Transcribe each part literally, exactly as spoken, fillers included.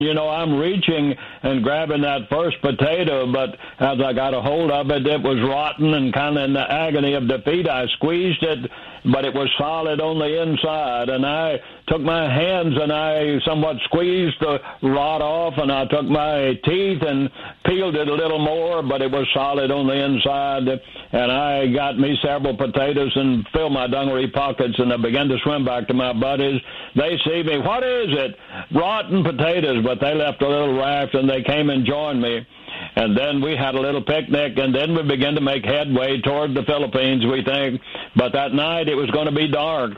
You know, I'm reaching and grabbing that first potato, but as I got a hold of it, it was rotten and kind of in the agony of defeat. I squeezed it, but it was solid on the inside, and I took my hands and I somewhat squeezed the rot off, and I took my teeth and peeled it a little more, but it was solid on the inside, and I got me several potatoes and filled my dungaree pockets, and I began to swim back to my buddies. They see me. What is it? Rotten potatoes. But they left a little raft, and they came and joined me. And then we had a little picnic, and then we began to make headway toward the Philippines, we think. But that night it was going to be dark.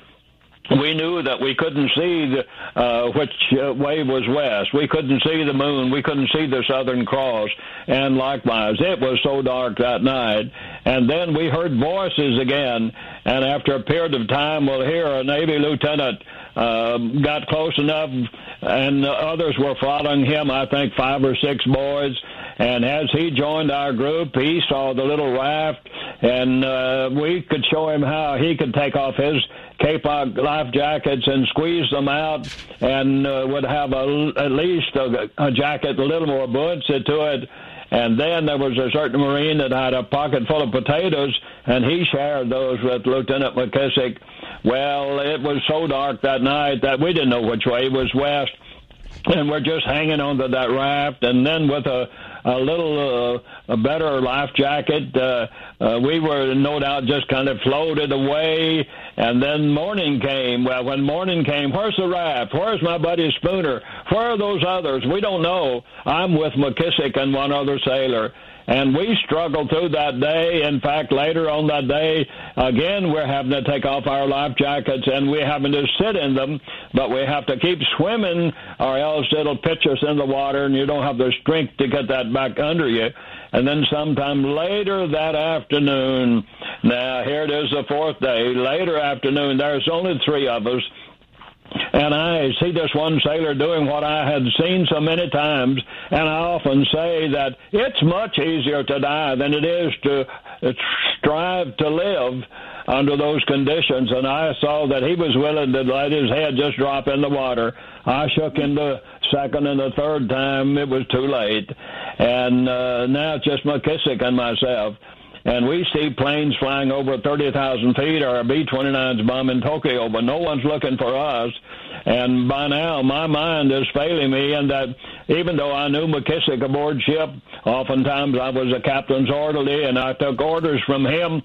We knew that we couldn't see the, uh, which uh, way was west. We couldn't see the moon. We couldn't see the Southern Cross. And likewise, it was so dark that night. And then we heard voices again. And after a period of time, we'll hear a Navy lieutenant uh, got close enough, and others were following him, I think five or six boys. And as he joined our group, he saw the little raft, and uh, we could show him how he could take off his Kapok life jackets and squeeze them out, and uh, would have a, at least a, a jacket, a little more buoyancy to it. And then there was a certain Marine that had a pocket full of potatoes, and he shared those with Lieutenant McKissick. Well, it was so dark that night that we didn't know which way was west, and we're just hanging onto that raft. And then with a a little uh, a better life jacket, uh, uh, we were no doubt just kind of floated away. And then morning came. Well, when morning came, where's the raft? Where's my buddy Spooner? Where are those others? We don't know. I'm with McKissick and one other sailor. And we struggled through that day. In fact, later on that day, again, we're having to take off our life jackets, and we're having to sit in them, but we have to keep swimming, or else it'll pitch us in the water, and you don't have the strength to get that back under you. And then sometime later that afternoon, now here it is the fourth day, later afternoon, there's only three of us, and I see this one sailor doing what I had seen so many times, and I often say that it's much easier to die than it is to strive to live under those conditions. And I saw that he was willing to let his head just drop in the water. I shook him the second and the third time. It was too late. And uh, now it's just McKissick and myself. And we see planes flying over thirty thousand feet, or a B twenty-nine's bombing Tokyo, but no one's looking for us. And by now, my mind is failing me, and that even though I knew McKissick aboard ship, oftentimes I was a captain's orderly, and I took orders from him.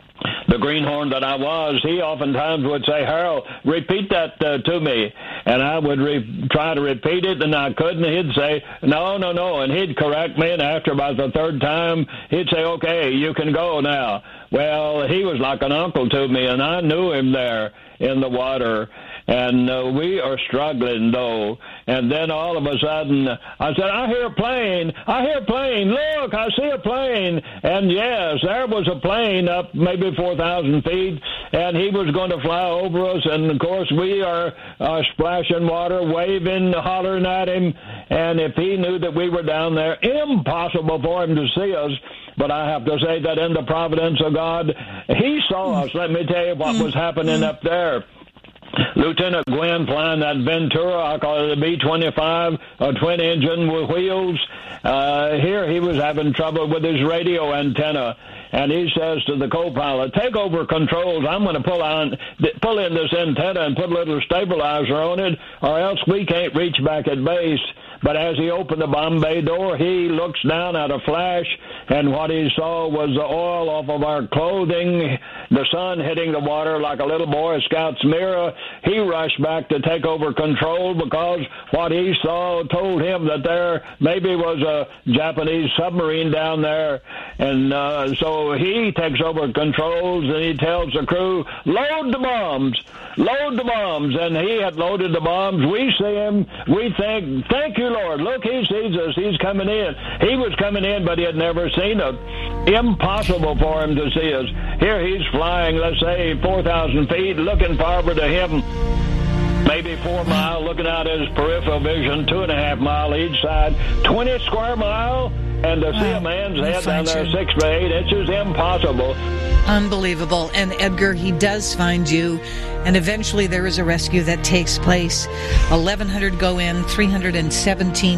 The greenhorn that I was, he oftentimes would say, Harold, repeat that uh, to me. And I would re- try to repeat it, and I couldn't. He'd say, no, no, no. And he'd correct me, and after about the third time, he'd say, okay, you can go now. Well, he was like an uncle to me, and I knew him there in the water. And uh, we are struggling, though. And then all of a sudden, I said, I hear a plane. I hear a plane. Look, I see a plane. And, yes, there was a plane up maybe four thousand feet, and he was going to fly over us. And, of course, we are uh, splashing water, waving, hollering at him. And if he knew that we were down there, impossible for him to see us. But I have to say that in the providence of God, he saw us. Let me tell you what was happening up there. Lieutenant Gwynn flying that Ventura, I call it a B twenty-five, a twin engine with wheels. Uh, here he was having trouble with his radio antenna, and he says to the co-pilot, take over controls. I'm going to pull on, pull in this antenna and put a little stabilizer on it, or else we can't reach back at base. But as he opened the bomb bay door, he looks down at a flash, and what he saw was the oil off of our clothing, the sun hitting the water like a little Boy Scout's mirror. He rushed back to take over control because what he saw told him that there maybe was a Japanese submarine down there. And uh, so he takes over controls, and he tells the crew, load the bombs, load the bombs. And he had loaded the bombs. We see him. We think, thank you, Lord. Look, he sees us. He's coming in. He was coming in, but he had never seen us. Impossible for him to see us. Here he's flying, let's say, four thousand feet, looking forward to him. maybe four mile, looking out his peripheral vision, two and a half mile each side, twenty square mile, and to wow. see a man's head down there you. six by eight inches, impossible. Unbelievable. And Edgar, he does find you, and eventually there is a rescue that takes place. eleven hundred go in, three hundred seventeen